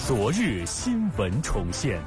昨日新闻重现。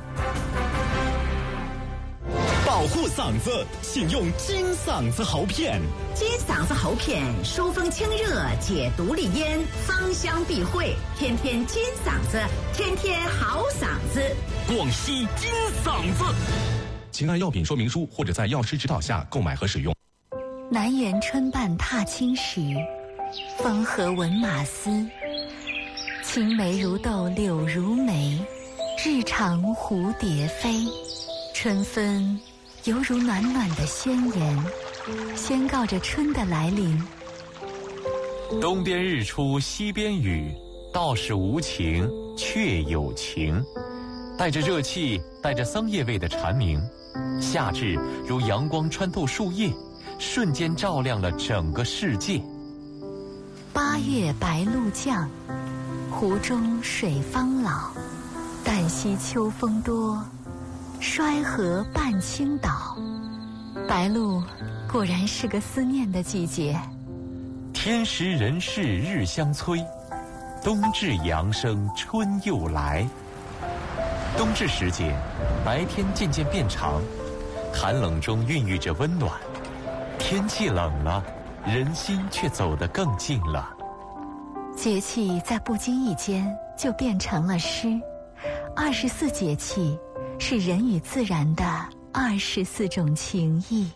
保护嗓子，请用金嗓子喉片。 金嗓子喉片疏风清热，解毒利咽，芳香避秽，天天金嗓子，天天好嗓子。 广西金嗓子， 请按药品说明书或者在药师指导下购买和使用。 南园春半踏青时，风和闻马嘶。青梅如豆柳如眉，日长蝴蝶飞。春分犹如暖暖的宣言，宣告着春的来临。 东边日出西边雨，道是无晴却有晴。带着热气，带着桑叶味的蝉鸣，夏至如阳光穿透树叶，瞬间照亮了整个世界。 八月白露降，湖中水方老。旦夕秋风多，衰河半倾倒。白露果然是个思念的季节。 天时人事日相催，冬至阳生春又来。冬至时节，白天渐渐变长，寒冷中孕育着温暖。天气冷了，人心却走得更近了。 节气在不经意间就变成了诗。24节气是人与自然的24种情谊。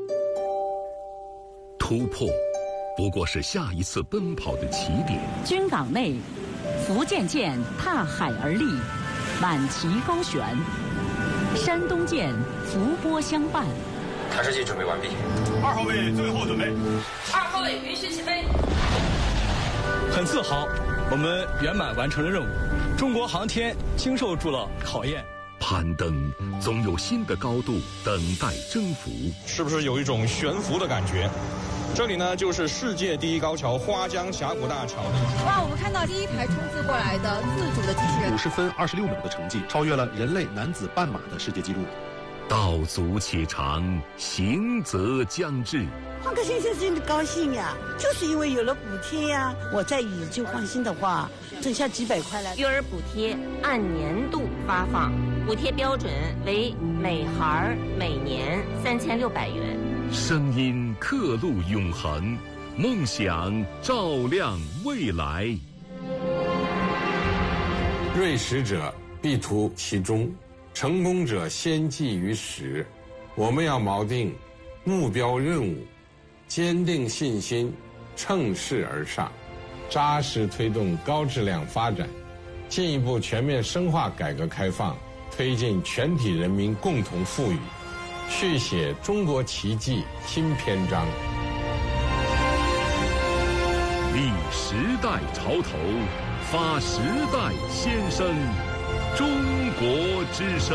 突破不过是下一次奔跑的起点。 军港内，福建舰踏海而立，满旗高悬；山东舰伏波相伴。 弹射器准备完毕。 2号位最后准备。 2号位允许起飞。 很自豪，我们圆满完成了任务。中国航天经受住了考验。 攀登总有新的高度等待征服。 是不是有一种悬浮的感觉？这里呢，就是世界第一高桥花江峡谷大桥。 哇，我们看到第一台冲刺过来的自主的机器人， 50分26秒的成绩，超越了人类男子半马的世界纪录。 道阻且长，行则将至。 换个先生真的高兴呀，就是因为有了补贴呀。我再以旧换新的话，挣下几百块来。 育儿补贴按年度发放，补贴标准为每孩每年3600元。 声音刻录永恒，梦想照亮未来。 锐识者必图其中，成功者先记于始。我们要锚定目标任务，坚定信心，乘势而上，扎实推动高质量发展，进一步全面深化改革开放，推进全体人民共同富裕，续写中国奇迹新篇章。 立时代潮头，发时代先声，中国之声。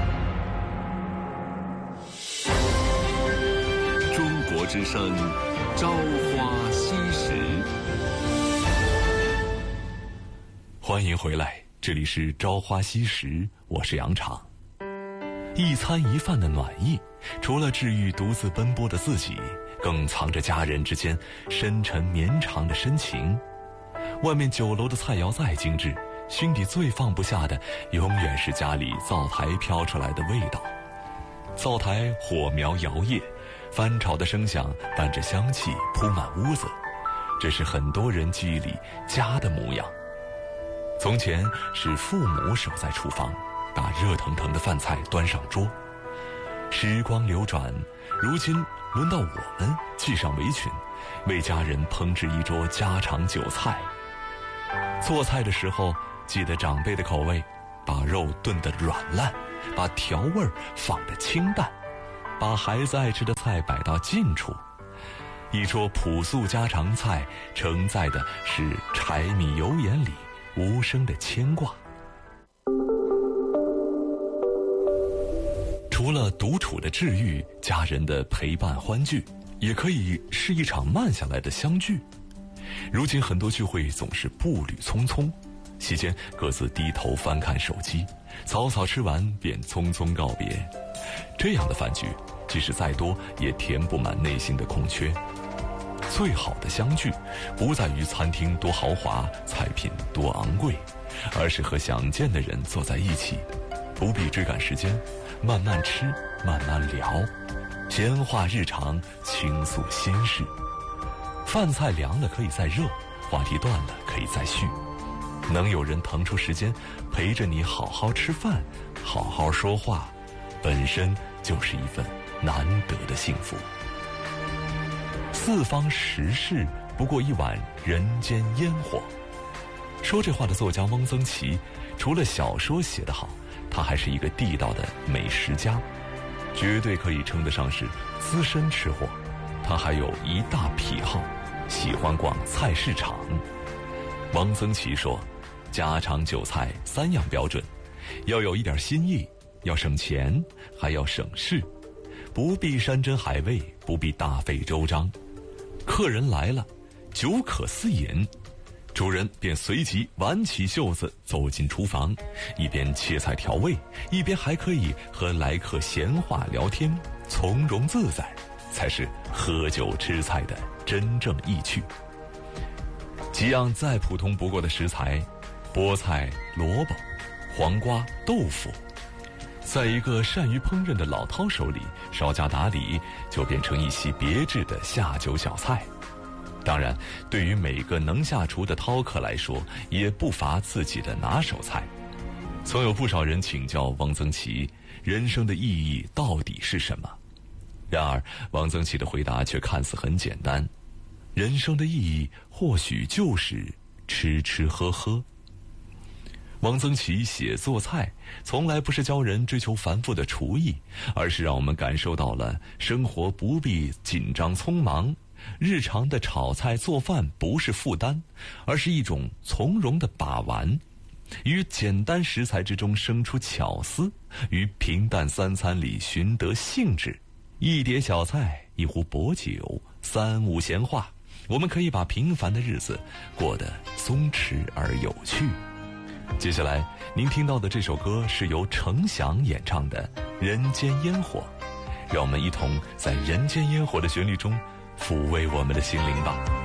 中国之声，朝花夕拾。 欢迎回来，这里是朝花夕拾，我是杨昶。一餐一饭的暖意，除了治愈独自奔波的自己，更藏着家人之间深沉绵长的深情。外面酒楼的菜肴再精致，心底最放不下的永远是家里灶台飘出来的味道。灶台火苗摇曳，翻炒的声响伴着香气铺满屋子，这是很多人记忆里家的模样。从前是父母守在厨房，把热腾腾的饭菜端上桌。时光流转，如今轮到我们系上围裙，为家人烹制一桌家常酒菜。做菜的时候记得长辈的口味，把肉炖得软烂，把调味放得清淡，把孩子爱吃的菜摆到近处。一桌朴素家常菜，承载的是柴米油盐里无声的牵挂。除了独处的治愈，家人的陪伴欢聚，也可以是一场慢下来的相聚。如今很多聚会总是步履匆匆，席间各自低头翻看手机，草草吃完便匆匆告别。这样的饭局，即使再多，也填不满内心的空缺。最好的相聚，不在于餐厅多豪华，菜品多昂贵， 而是和想见的人坐在一起，不必追赶时间，慢慢吃，慢慢聊，闲话日常，倾诉心事。饭菜凉了可以再热，话题断了可以再续。能有人腾出时间陪着你好好吃饭，好好说话，本身就是一份难得的幸福。四方时事不过一碗人间烟火。说这话的作家汪曾祺，除了小说写得好，他还是一个地道的美食家，绝对可以称得上是资深吃货。他还有一大癖好，喜欢逛菜市场。汪曾祺说，家常酒菜3样标准，要有一点新意，要省钱，还要省事，不必山珍海味，不必大费周章。客人来了，酒可私饮，主人便随即挽起袖子走进厨房，一边切菜调味，一边还可以和来客闲话聊天，从容自在，才是喝酒吃菜的真正意趣。几样再普通不过的食材，菠菜、萝卜、黄瓜、豆腐，在一个善于烹饪的老饕手里稍加打理，就变成一席别致的下酒小菜。当然，对于每个能下厨的饕客来说，也不乏自己的拿手菜。曾有不少人请教汪曾祺，人生的意义到底是什么？然而，汪曾祺的回答却看似很简单：人生的意义或许就是吃吃喝喝。汪曾祺写做菜，从来不是教人追求繁复的厨艺，而是让我们感受到了生活不必紧张匆忙，日常的炒菜做饭不是负担，而是一种从容的把玩，于简单食材之中生出巧思，于平淡三餐里寻得兴致。一碟小菜，一壶薄酒，3、5闲话，我们可以把平凡的日子过得松弛而有趣。接下来您听到的这首歌是由程响演唱的《人间烟火》，让我们一同在人间烟火的旋律中抚慰我们的心灵吧。